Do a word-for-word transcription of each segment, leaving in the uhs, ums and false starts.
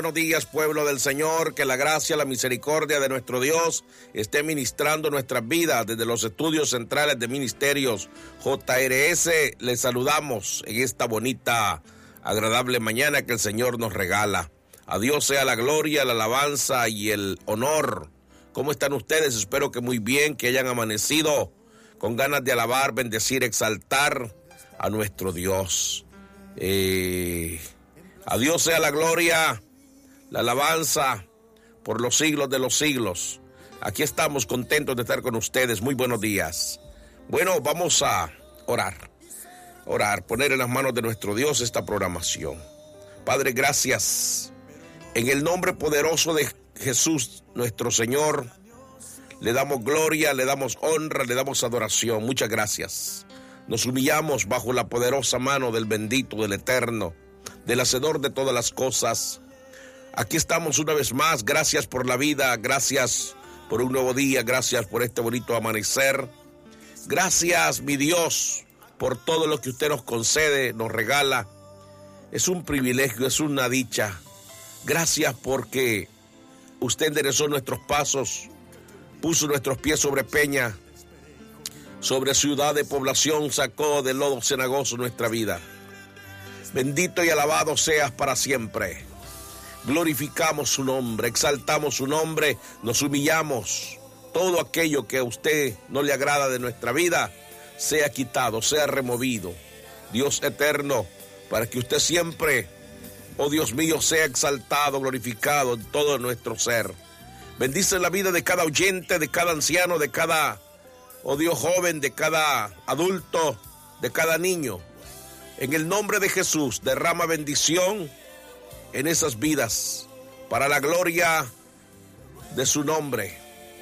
Buenos días, pueblo del Señor, que la gracia, la misericordia de nuestro Dios esté ministrando nuestras vidas desde los estudios centrales de Ministerios J R S. Les saludamos en esta bonita, agradable mañana que el Señor nos regala. A Dios sea la gloria, la alabanza y el honor. ¿Cómo están ustedes? Espero que muy bien, que hayan amanecido con ganas de alabar, bendecir, exaltar a nuestro Dios. Eh, a Dios sea la gloria, la alabanza por los siglos de los siglos. Aquí estamos contentos de estar con ustedes. Muy buenos días. Bueno, vamos a orar. Orar, poner en las manos de nuestro Dios esta programación. Padre, gracias. En el nombre poderoso de Jesús, nuestro Señor, le damos gloria, le damos honra, le damos adoración. Muchas gracias. Nos humillamos bajo la poderosa mano del bendito, del eterno, del hacedor de todas las cosas. Aquí estamos una vez más. Gracias por la vida, gracias por un nuevo día, gracias por este bonito amanecer. Gracias, mi Dios, por todo lo que usted nos concede, nos regala. Es un privilegio, es una dicha. Gracias porque usted enderezó nuestros pasos, puso nuestros pies sobre peña, sobre ciudad de población, sacó del lodo cenagoso nuestra vida. Bendito y alabado seas para siempre. Glorificamos su nombre, exaltamos su nombre, nos humillamos. Todo aquello que a usted no le agrada de nuestra vida, sea quitado, sea removido. Dios eterno, para que usted siempre, oh Dios mío, sea exaltado, glorificado en todo nuestro ser. Bendice la vida de cada oyente, de cada anciano, de cada, oh Dios, joven, de cada adulto, de cada niño. En el nombre de Jesús, derrama bendición en esas vidas, para la gloria de su nombre.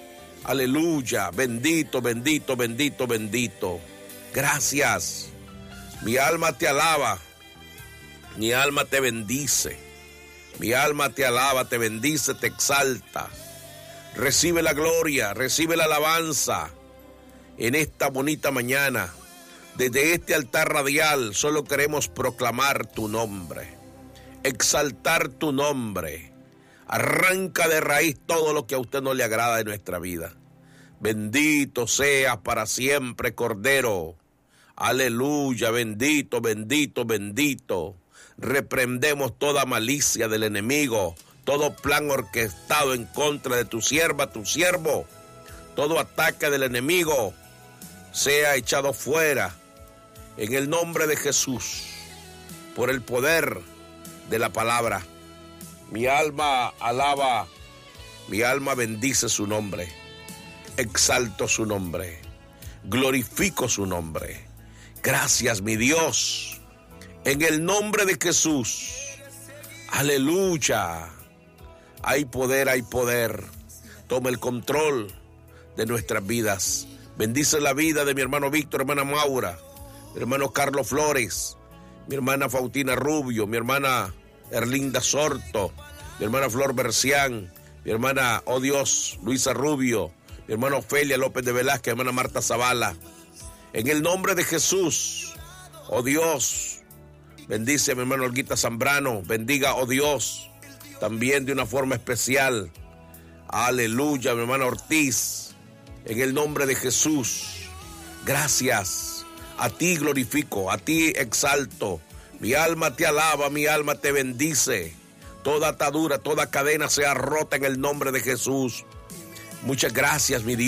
Aleluya, bendito, bendito, bendito, bendito. Gracias. Mi alma te alaba, mi alma te bendice, mi alma te alaba, te bendice, te exalta. Recibe la gloria, recibe la alabanza en esta bonita mañana. Desde este altar radial solo queremos proclamar tu nombre, exaltar tu nombre. Arranca de raíz todo lo que a usted no le agrada de nuestra vida. Bendito seas para siempre, Cordero. Aleluya, bendito, bendito, bendito. Reprendemos toda malicia del enemigo, todo plan orquestado en contra de tu sierva, tu siervo. Todo ataque del enemigo sea echado fuera en el nombre de Jesús, por el poder de la palabra. Mi alma alaba, mi alma bendice su nombre, exalto su nombre, glorifico su nombre. Gracias, mi Dios, en el nombre de Jesús. Aleluya. Hay poder, hay poder. Toma el control de nuestras vidas. Bendice la vida de mi hermano Víctor, hermana Maura, mi hermano Carlos Flores, mi hermana Faustina Rubio, mi hermana Erlinda Sorto, mi hermana Flor Bercián, mi hermana, oh Dios, Luisa Rubio, mi hermana Ofelia López de Velázquez, mi hermana Marta Zavala. En el nombre de Jesús, oh Dios, bendice a mi hermano Olguita Zambrano, bendiga, oh Dios, también de una forma especial. Aleluya, mi hermana Ortiz, en el nombre de Jesús. Gracias, a ti glorifico, a ti exalto. Mi alma te alaba, mi alma te bendice. Toda atadura, toda cadena sea rota en el nombre de Jesús. Muchas gracias, mi Dios.